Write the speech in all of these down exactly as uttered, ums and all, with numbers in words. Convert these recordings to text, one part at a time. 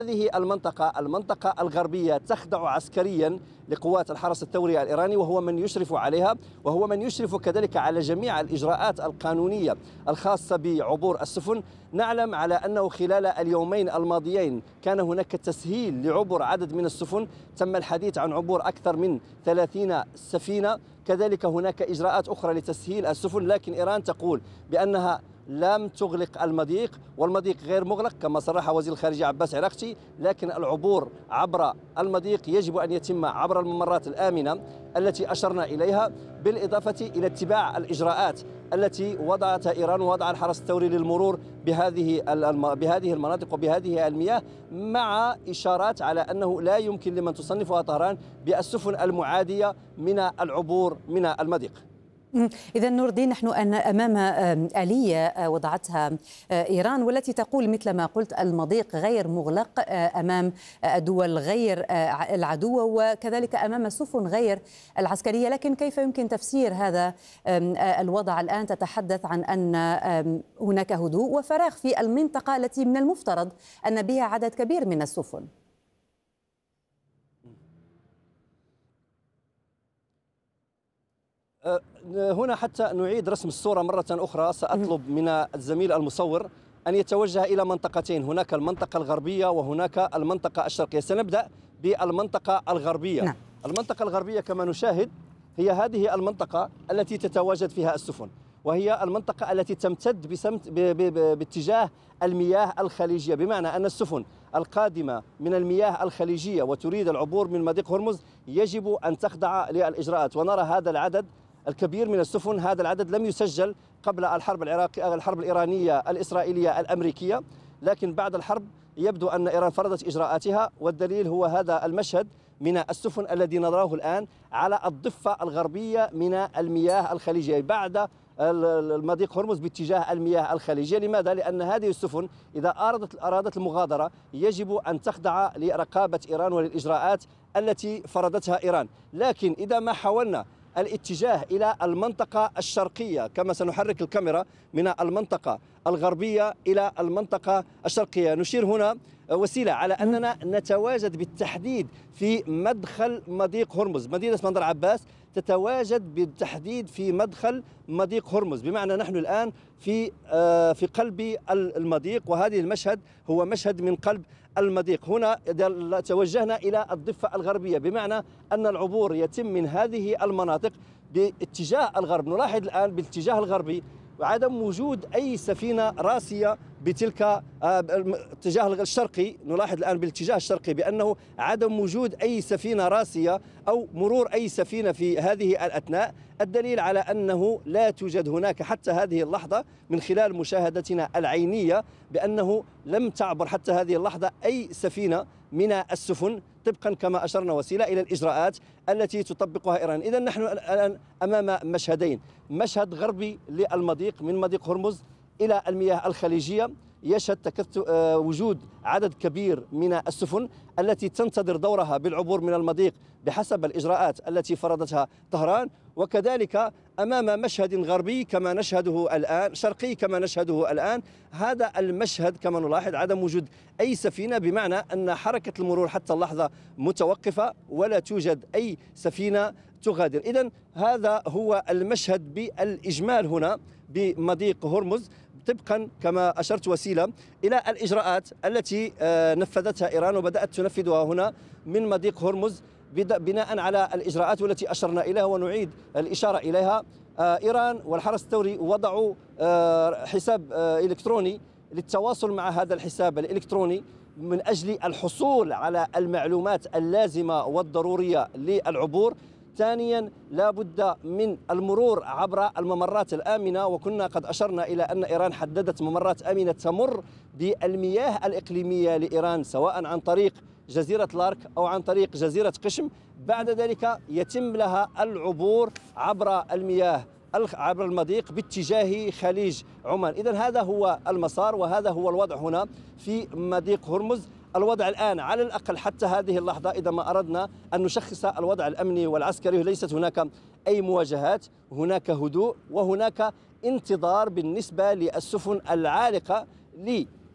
هذه المنطقة المنطقة الغربية تخضع عسكريا لقوات الحرس الثوري الإيراني، وهو من يشرف عليها، وهو من يشرف كذلك على جميع الإجراءات القانونية الخاصة بعبور السفن. نعلم على أنه خلال اليومين الماضيين كان هناك تسهيل لعبور عدد من السفن، تم الحديث عن عبور أكثر من ثلاثين سفينة، كذلك هناك إجراءات أخرى لتسهيل السفن، لكن إيران تقول بأنها لم تغلق المضيق، والمضيق غير مغلق كما صرح وزير الخارجية عباس عراقچي، لكن العبور عبر المضيق يجب أن يتم عبر الممرات الآمنة التي أشرنا إليها، بالإضافة إلى اتباع الإجراءات التي وضعتها إيران ووضع الحرس الثوري للمرور بهذه بهذه المناطق وبهذه المياه، مع إشارات على أنه لا يمكن لمن تصنفها طهران بالسفن المعادية من العبور من المضيق. إذا نور الدين، نحن أمام آلية وضعتها إيران والتي تقول مثل ما قلت المضيق غير مغلق أمام الدول غير العدو، وكذلك أمام السفن غير العسكرية، لكن كيف يمكن تفسير هذا الوضع الآن؟ تتحدث عن أن هناك هدوء وفراغ في المنطقة التي من المفترض أن بها عدد كبير من السفن. هنا حتى نعيد رسم الصورة مرة أخرى سأطلب من الزميل المصور أن يتوجه إلى منطقتين، هناك المنطقة الغربية وهناك المنطقة الشرقية. سنبدأ بالمنطقة الغربية. نعم. المنطقة الغربية كما نشاهد هي هذه المنطقة التي تتواجد فيها السفن، وهي المنطقة التي تمتد بسمت باتجاه المياه الخليجية، بمعنى أن السفن القادمة من المياه الخليجية وتريد العبور من مضيق هرمز يجب أن تخضع للإجراءات، ونرى هذا العدد الكبير من السفن. هذا العدد لم يسجل قبل الحرب العراقية الحرب الإيرانية الإسرائيلية الأمريكية، لكن بعد الحرب يبدو أن إيران فرضت إجراءاتها، والدليل هو هذا المشهد من السفن الذي نراه الآن على الضفة الغربية من المياه الخليجية بعد المضيق هرمز باتجاه المياه الخليجية. لماذا؟ لأن هذه السفن إذا أرادت أرادت المغادرة يجب أن تخضع لرقابة إيران وللإجراءات التي فرضتها إيران، لكن إذا ما حاولنا الاتجاه إلى المنطقة الشرقية كما سنحرك الكاميرا من المنطقة الغربية إلى المنطقة الشرقية، نشير هنا وسيلة على أننا نتواجد بالتحديد في مدخل مضيق هرمز. مدينة بندر عباس تتواجد بالتحديد في مدخل مضيق هرمز، بمعنى نحن الآن في في قلب المضيق، وهذه المشهد هو مشهد من قلب المضيق. هنا توجهنا إلى الضفة الغربية، بمعنى أن العبور يتم من هذه المناطق باتجاه الغرب. نلاحظ الآن بالاتجاه الغربي وعدم وجود أي سفينة راسية بتلك الاتجاه الشرقي. نلاحظ الآن بالاتجاه الشرقي بأنه عدم وجود أي سفينة راسية أو مرور أي سفينة في هذه الأثناء، الدليل على أنه لا توجد هناك حتى هذه اللحظة من خلال مشاهدتنا العينية بأنه لم تعبر حتى هذه اللحظة أي سفينة من السفن، طبقا كما أشرنا وسيلة إلى الإجراءات التي تطبقها إيران. إذن نحن الآن أمام مشهدين، مشهد غربي للمضيق من مضيق هرمز إلى المياه الخليجية يشهد وجود عدد كبير من السفن التي تنتظر دورها بالعبور من المضيق بحسب الإجراءات التي فرضتها طهران، وكذلك أمام مشهد غربي كما نشهده الآن شرقي كما نشهده الآن. هذا المشهد كما نلاحظ عدم وجود أي سفينة، بمعنى أن حركة المرور حتى اللحظة متوقفة ولا توجد أي سفينة تغادر. إذن هذا هو المشهد بالإجمال هنا بمضيق هرمز، طبقا كما أشرت وسيلة إلى الإجراءات التي نفذتها إيران وبدأت تنفذها هنا من مضيق هرمز بناء على الإجراءات والتي أشرنا إليها ونعيد الإشارة إليها. إيران والحرس الثوري وضعوا حساب إلكتروني للتواصل مع هذا الحساب الإلكتروني من أجل الحصول على المعلومات اللازمة والضرورية للعبور. ثانيا لا بد من المرور عبر الممرات الآمنة، وكنا قد أشرنا إلى أن إيران حددت ممرات آمنة تمر بالمياه الإقليمية لإيران سواء عن طريق جزيرة لارك أو عن طريق جزيرة قشم، بعد ذلك يتم لها العبور عبر المياه عبر المضيق باتجاه خليج عمان. إذن هذا هو المسار وهذا هو الوضع هنا في مضيق هرمز. الوضع الآن على الأقل حتى هذه اللحظة إذا ما أردنا أن نشخص الوضع الأمني والعسكري ليست هناك أي مواجهات، هناك هدوء وهناك انتظار بالنسبة للسفن العالقة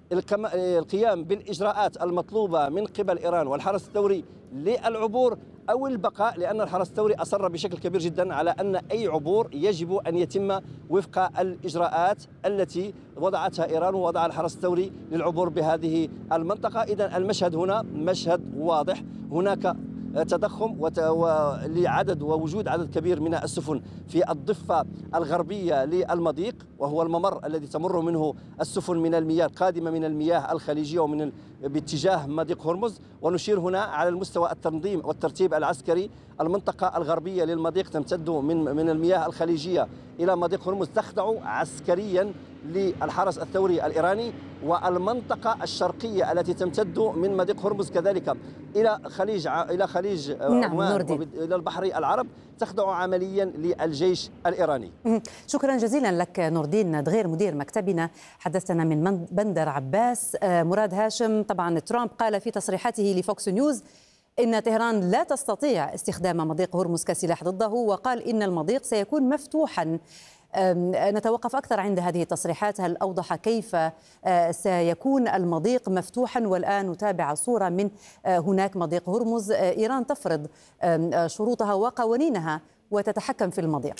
القيام بالإجراءات المطلوبة من قبل إيران والحرس الثوري للعبور أو البقاء، لأن الحرس الثوري أصر بشكل كبير جدا على أن أي عبور يجب أن يتم وفق الإجراءات التي وضعتها إيران ووضع الحرس الثوري للعبور بهذه المنطقة. إذن المشهد هنا مشهد واضح، هناك تضخم لعدد ووجود عدد كبير من السفن في الضفة الغربية للمضيق، وهو الممر الذي تمر منه السفن من المياه القادمة من المياه الخليجية ومن باتجاه مضيق هرمز. ونشير هنا على المستوى التنظيم والترتيب العسكري، المنطقة الغربية للمضيق تمتد من من المياه الخليجية إلى مضيق هرمز، تخضع عسكريا للحرس الثوري الإيراني، والمنطقة الشرقية التي تمتد من مضيق هرمز كذلك إلى خليج إلى خليج عمان وإلى البحر العرب تخضع عمليا للجيش الإيراني. شكرا جزيلا لك نور الدين دغير مدير مكتبنا، حدثنا من بندر عباس. مراد هاشم، طبعا ترامب قال في تصريحاته لفوكس نيوز إن طهران لا تستطيع استخدام مضيق هرمز كسلاح ضده، وقال إن المضيق سيكون مفتوحا. نتوقف أكثر عند هذه التصريحات، هل أوضح كيف سيكون المضيق مفتوحا؟ والآن نتابع صورة من هناك مضيق هرمز. إيران تفرض شروطها وقوانينها وتتحكم في المضيق.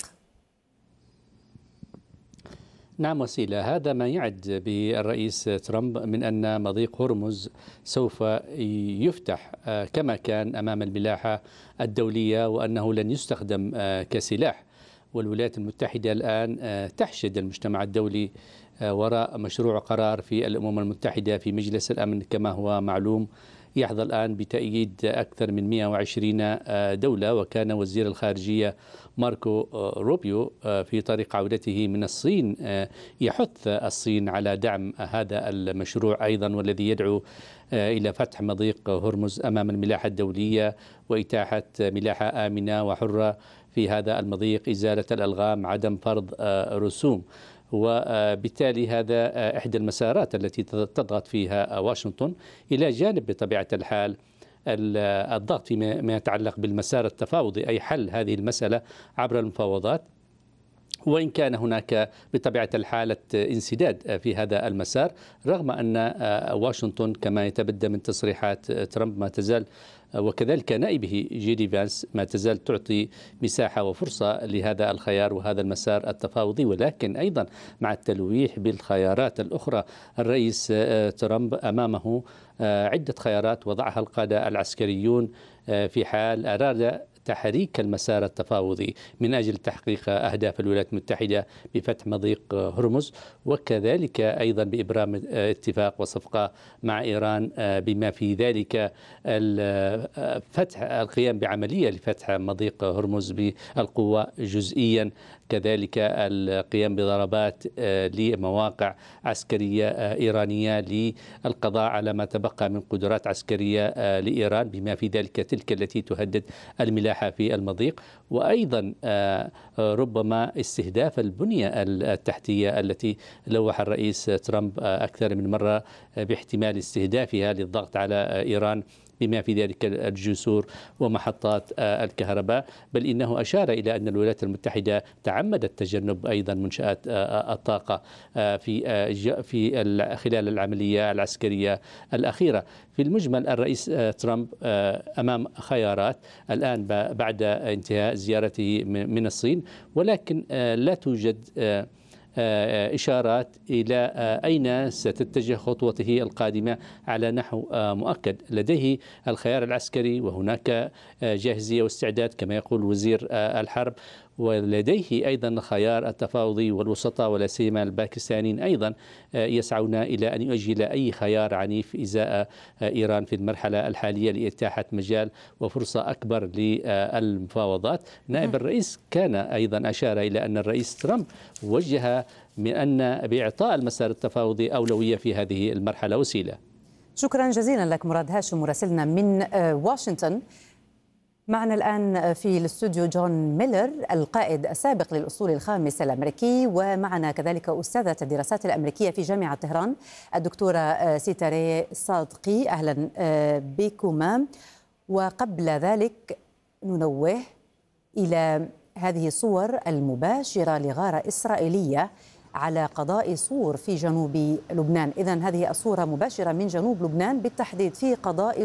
نعم وسيلة، هذا ما يعد بالرئيس ترامب من أن مضيق هرمز سوف يفتح كما كان أمام الملاحة الدولية، وأنه لن يستخدم كسلاح. والولايات المتحدة الآن تحشد المجتمع الدولي وراء مشروع قرار في الأمم المتحدة في مجلس الأمن كما هو معلوم، يحظى الآن بتأييد أكثر من مئة وعشرين دولة. وكان وزير الخارجية ماركو روبيو في طريق عودته من الصين يحث الصين على دعم هذا المشروع أيضا، والذي يدعو إلى فتح مضيق هرمز أمام الملاحة الدولية وإتاحة ملاحة آمنة وحرة في هذا المضيق، إزالة الألغام، عدم فرض رسوم. وبالتالي هذا إحدى المسارات التي تضغط فيها واشنطن، إلى جانب بطبيعة الحال الضغط فيما يتعلق بالمسار التفاوضي، أي حل هذه المسألة عبر المفاوضات. وإن كان هناك بطبيعة الحال انسداد في هذا المسار، رغم أن واشنطن كما يتبدى من تصريحات ترامب ما تزال وكذلك نائبه جيدي فانس ما تزال تعطي مساحة وفرصة لهذا الخيار وهذا المسار التفاوضي. ولكن أيضا مع التلويح بالخيارات الأخرى، الرئيس ترامب أمامه عدة خيارات وضعها القادة العسكريون في حال أراد تحريك المسار التفاوضي من أجل تحقيق أهداف الولايات المتحدة بفتح مضيق هرمز، وكذلك أيضا بإبرام اتفاق وصفقة مع إيران بما في ذلك فتح القيام بعملية لفتح مضيق هرمز بالقوة جزئيا، كذلك القيام بضربات لمواقع عسكرية إيرانية للقضاء على ما تبقى من قدرات عسكرية لإيران بما في ذلك تلك التي تهدد الملاحة في المضيق، وأيضا ربما استهداف البنية التحتية التي لوح الرئيس ترامب أكثر من مرة باحتمال استهدافها للضغط على إيران بما في ذلك الجسور ومحطات الكهرباء. بل إنه أشار إلى أن الولايات المتحدة تعمدت تجنب أيضا منشآت الطاقة في في خلال العملية العسكرية الأخيرة. في المجمل الرئيس ترامب أمام خيارات الآن بعد انتهاء زيارته من الصين، ولكن لا توجد إشارات إلى أين ستتجه خطوته القادمة على نحو مؤكد. لديه الخيار العسكري وهناك جاهزية واستعداد كما يقول وزير الحرب، ولديه أيضا الخيار التفاوضي والوسطاء ولا سيما الباكستانيين أيضا يسعون إلى أن يؤجل أي خيار عنيف إزاء إيران في المرحلة الحالية لإتاحة مجال وفرصة أكبر للمفاوضات. نائب الرئيس كان أيضا أشار إلى أن الرئيس ترامب وجه من أن بإعطاء المسار التفاوضي أولوية في هذه المرحلة. وسيلة. شكرا جزيلا لك مراد هاشم مراسلنا من واشنطن. معنا الآن في الاستوديو جون ميلر القائد السابق للأسطول الخامس الأمريكي، ومعنا كذلك أستاذة الدراسات الأمريكية في جامعة طهران الدكتورة سيتاري صادقي. أهلا بكما. وقبل ذلك ننوه إلى هذه الصور المباشرة لغارة إسرائيلية على قضاء صور في جنوب لبنان. إذن هذه الصورة مباشرة من جنوب لبنان، بالتحديد في قضاء